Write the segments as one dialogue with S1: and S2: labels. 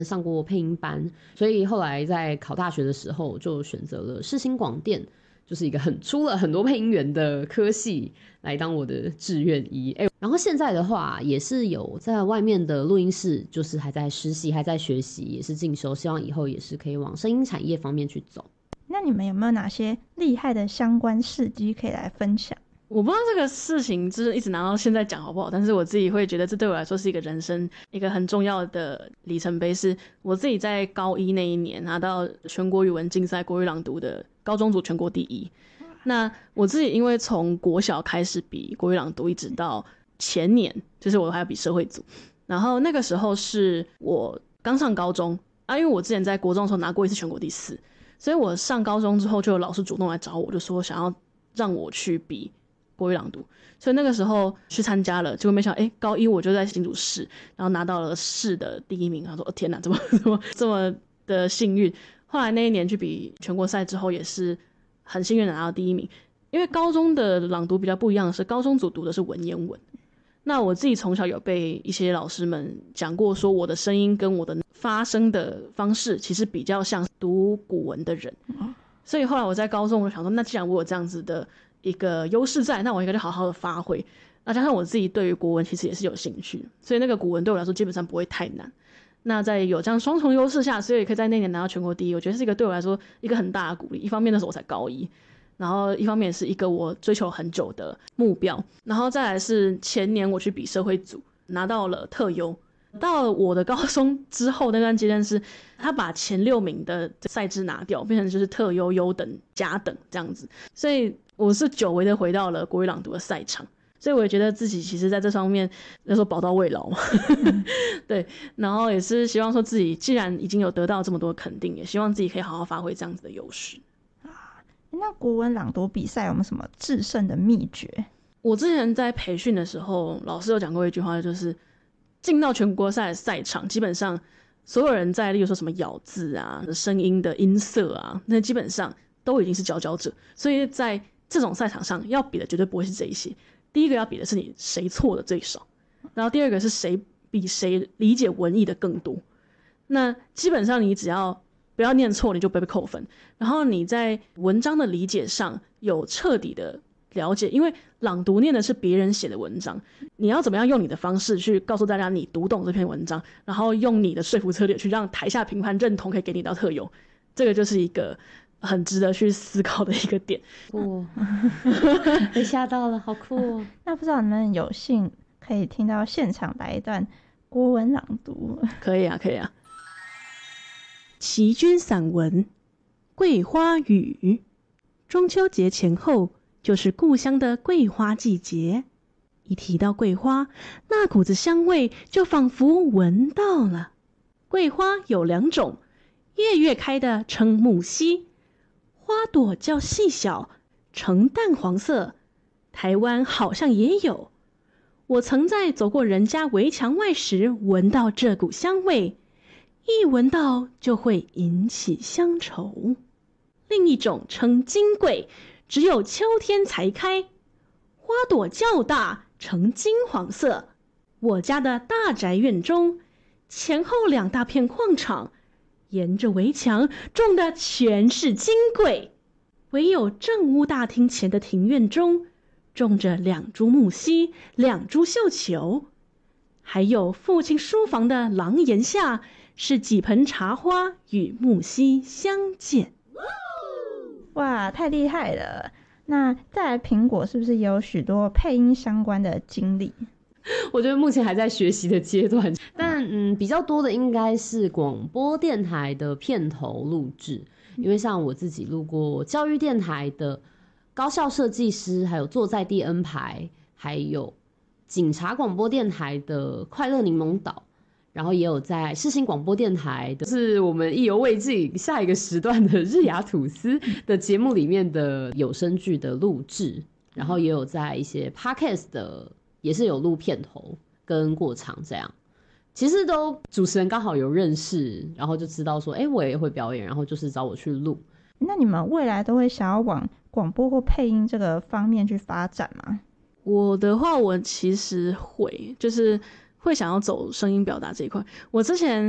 S1: 上过配音班，所以后来在考大学的时候就选择了世新广电，就是一个出了很多配音员的科系来当我的志愿一。然后现在的话也是有在外面的录音室，就是还在实习，还在学习，也是进修，希望以后也是可以往声音产业方面去走。
S2: 那你们有没有哪些厉害的相关事迹可以来分享？
S3: 我不知道这个事情就是一直拿到现在讲好不好，但是我自己会觉得这对我来说是一个人生一个很重要的里程碑，是我自己在高一那一年拿到全国语文竞赛国语朗读的高中组全国第一。那我自己因为从国小开始比国语朗读，一直到前年就是我还要比社会组，然后那个时候是我刚上高中啊，因为我之前在国中的时候拿过一次全国第4，所以我上高中之后就有老师主动来找我，就说想要让我去比国语朗读，所以那个时候去参加了，结果没想到高一我就在新竹市，然后拿到了市的第1名，然后说天哪，怎么这么的幸运。后来那一年去比全国赛之后也是很幸运的拿到第1名，因为高中的朗读比较不一样的是，高中组读的是文言文，那我自己从小有被一些老师们讲过说我的声音跟我的发声的方式其实比较像读古文的人，所以后来我在高中我就想说，那既然我有这样子的一个优势在，那我应该就好好的发挥。那加上我自己对于国文其实也是有兴趣，所以那个古文对我来说基本上不会太难。那在有这样双重优势下，所以可以在那年拿到全国第一，我觉得是一个对我来说一个很大的鼓励。一方面那时候我才高一，然后一方面也是一个我追求很久的目标。然后再来是前年我去比社会组，拿到了特优。到了我的高中之后那段阶段是他把前6名的赛制拿掉，变成就是特优、优等、甲等这样子，所以我是久违的回到了国语朗读的赛场，所以我也觉得自己其实在这方面那时候宝刀未老嘛对，然后也是希望说自己既然已经有得到这么多肯定，也希望自己可以好好发挥这样子的优势。
S2: 那国文朗读比赛有没有什么制胜的秘诀？
S3: 我之前在培训的时候老师有讲过一句话，就是进到全国赛的赛场，基本上所有人在例如说什么咬字啊、声音的音色啊，那基本上都已经是佼佼者，所以在这种赛场上要比的绝对不会是这一些。第一个要比的是你谁错的最少，然后第二个是谁比谁理解文意的更多。那基本上你只要不要念错，你就不会被扣分。然后你在文章的理解上有彻底的了解，因为朗读念的是别人写的文章，你要怎么样用你的方式去告诉大家你读懂这篇文章，然后用你的说服策略去让台下评判认同，可以给你到特优，这个就是一个很值得去思考的一个点。
S1: 酷被吓到了，好酷哦
S2: 那不知道你们有幸可以听到现场来一段国文朗读？
S3: 可以啊，可以啊。齐君散文《桂花雨》。中秋节前后就是故乡的桂花季节，一提到桂花，那股子香味就仿佛闻到了。桂花有2种，月月开的称木樨，花朵较细小，呈淡黄色，台湾好像也有。我曾在走过人家围墙外时闻到这股香味，一闻到就会引起乡愁。另一种称金桂，只有秋天才开，花朵较大，呈金黄色。我家的大宅院中，前后2大片矿场，沿着围墙种的全是金桂，唯有正屋大厅前的庭院中，种着2株木樨，2株绣球，还有父亲书房的廊檐下，是几盆茶花与木樨相间。
S2: 哇，太厉害了！那再来苹果是不是也有许多配音相关的经历？
S1: 我觉得目前还在学习的阶段，但比较多的应该是广播电台的片头录制，因为像我自己录过教育电台的高校设计师，还有坐在第 N 排，还有警察广播电台的快乐柠檬岛，然后也有在世新广播电台的，是我们意犹未尽下一个时段的日雅吐司的节目里面的有声剧的录制，然后也有在一些 podcast 的也是有录片头跟过场这样。其实都主持人刚好有认识，然后就知道说我也会表演，然后就是找我去录。
S2: 那你们未来都会想要往广播或配音这个方面去发展吗？
S3: 我的话，我其实会就是会想要走声音表达这一块。我之前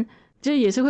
S3: 就也是会